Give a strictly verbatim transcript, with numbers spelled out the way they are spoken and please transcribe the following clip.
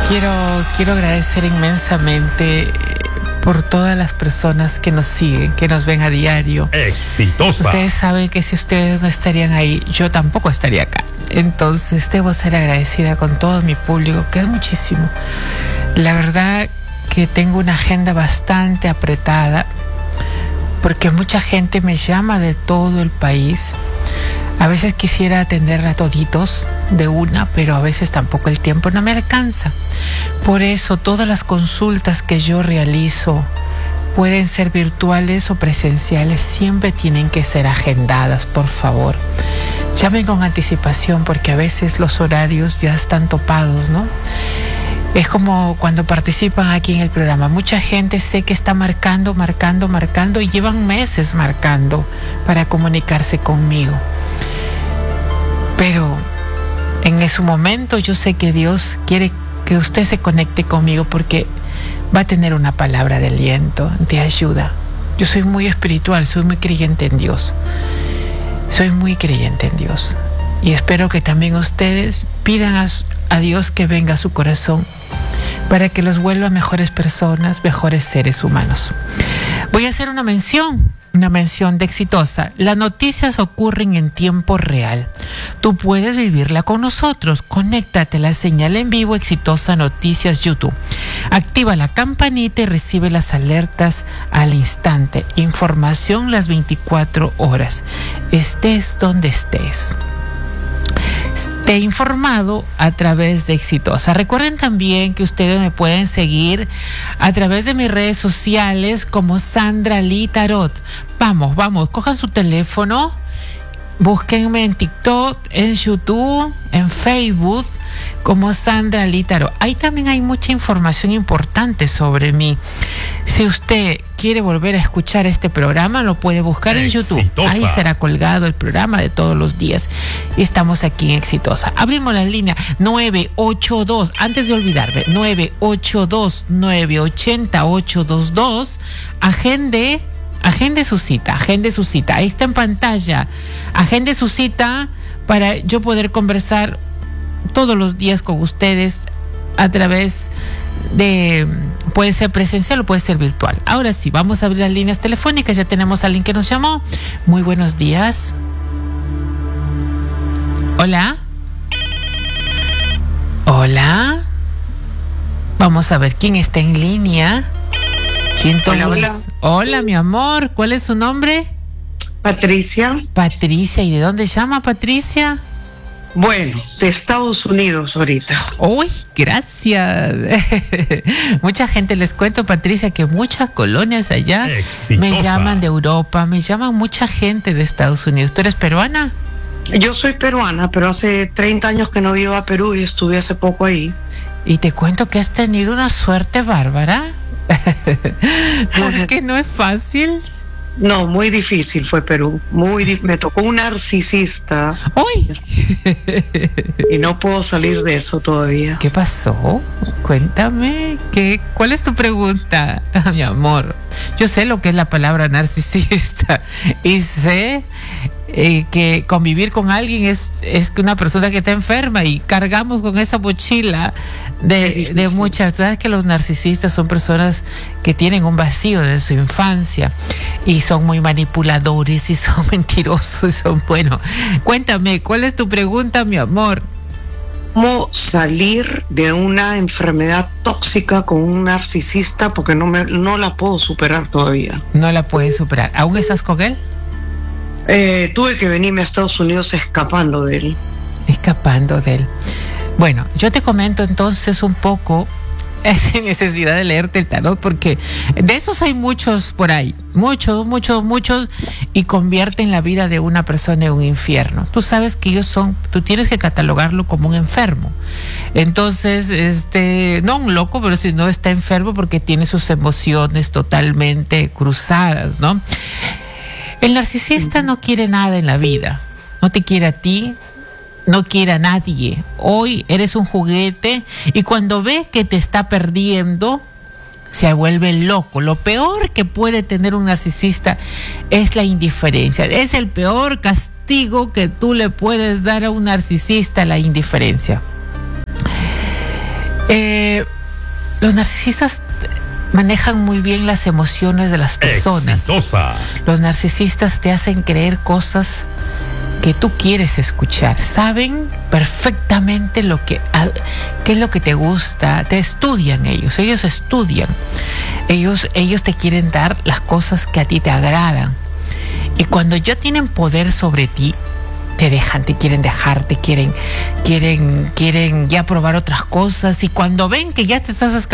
Quiero, quiero agradecer inmensamente por todas las personas que nos siguen, que nos ven a diario. Exitosa. Ustedes saben que si ustedes no estarían ahí, yo tampoco estaría acá. Entonces debo ser agradecida con todo mi público, que es muchísimo. La verdad que tengo una agenda bastante apretada, porque mucha gente me llama de todo el país. A veces quisiera atender a toditos de una, pero a veces tampoco el tiempo no me alcanza. Por eso todas las consultas que yo realizo, pueden ser virtuales o presenciales, siempre tienen que ser agendadas, por favor. Llamen con anticipación porque a veces los horarios ya están topados, ¿no? Es como cuando participan aquí en el programa. Mucha gente sé que está marcando, marcando, marcando y llevan meses marcando para comunicarse conmigo. Pero en su momento yo sé que Dios quiere que usted se conecte conmigo porque va a tener una palabra de aliento, de ayuda. Yo soy muy espiritual, soy muy creyente en Dios. Soy muy creyente en Dios. Y espero que también ustedes pidan a, a Dios que venga a su corazón para que los vuelva mejores personas, mejores seres humanos. Voy a hacer una mención. Una mención de Exitosa. Las noticias ocurren en tiempo real. Tú puedes vivirla con nosotros. Conéctate a la señal en vivo Exitosa Noticias YouTube. Activa la campanita y recibe las alertas al instante. Información las veinticuatro horas. Estés donde estés. Esté informado a través de Exitosa. Recuerden también que ustedes me pueden seguir a través de mis redes sociales como Sandra Lee Tarot. Vamos, vamos, cojan su teléfono, búsquenme en TikTok, en YouTube, en Facebook como Sandra Lee Tarot. Ahí también hay mucha información importante sobre mí. Si usted quiere volver a escuchar este programa, lo puede buscar en Exitosa. YouTube. Ahí será colgado el programa de todos los días. Y estamos aquí en Exitosa. Abrimos la línea nueve ocho dos, antes de olvidarme, nueve ocho dos, nueve ocho cero, ocho dos dos. Agende, agende su cita, agende su cita. Ahí está en pantalla. Agende su cita para yo poder conversar todos los días con ustedes a través de, puede ser presencial o puede ser virtual. Ahora sí, vamos a abrir las líneas telefónicas. Ya tenemos a alguien que nos llamó. Muy buenos días. Hola. Hola. Vamos a ver quién está en línea. ¿Quién hola, hola. Hola, mi amor. ¿Cuál es su nombre? Patricia. Patricia. ¿Y de dónde llama Patricia? Bueno, de Estados Unidos ahorita. Uy, gracias. Mucha gente, les cuento, Patricia, que muchas colonias allá Exitosa. Me llaman de Europa, me llaman mucha gente de Estados Unidos. ¿Tú eres peruana? Yo soy peruana, pero hace treinta años que no vivo a Perú y estuve hace poco ahí. Y te cuento que has tenido una suerte bárbara. Porque no es fácil. No, muy difícil fue Perú. Muy di- me tocó un narcisista. ¡Uy! Y no puedo salir de eso todavía. ¿Qué pasó? Cuéntame. ¿Qué, ¿Cuál es tu pregunta, mi amor? Yo sé lo que es la palabra narcisista y sé eh, que convivir con alguien es, es una persona que está enferma y cargamos con esa mochila de, de muchas. Sabes que los narcisistas son personas que tienen un vacío de su infancia y son muy manipuladores y son mentirosos y son, bueno, cuéntame, ¿cuál es tu pregunta, mi amor? ¿Cómo salir de una enfermedad tóxica con un narcisista? Porque no, me, no la puedo superar todavía. No la puedes superar. ¿Aún estás con él? Eh, tuve que venirme a Estados Unidos escapando de él. Escapando de él. Bueno, yo te comento entonces un poco, sin necesidad de leerte el tarot, porque de esos hay muchos por ahí, muchos, muchos, muchos, y convierten la vida de una persona en un infierno. Tú sabes que ellos son, tú tienes que catalogarlo como un enfermo. Entonces, este, no un loco, pero si no está enfermo porque tiene sus emociones totalmente cruzadas, ¿no? El narcisista no quiere nada en la vida, no te quiere a ti, no quiere a nadie. Hoy eres un juguete y cuando ve que te está perdiendo, se vuelve loco. Lo peor que puede tener un narcisista es la indiferencia. Es el peor castigo que tú le puedes dar a un narcisista, la indiferencia. Eh, los narcisistas manejan muy bien las emociones de las personas. Exitosa. Los narcisistas te hacen creer cosas que tú quieres escuchar. Saben perfectamente lo que, a, qué es lo que te gusta. Te estudian ellos. Ellos estudian. Ellos, ellos te quieren dar las cosas que a ti te agradan. Y cuando ya tienen poder sobre ti, te dejan, te quieren dejar, te quieren, quieren, quieren ya probar otras cosas. Y cuando ven que ya te estás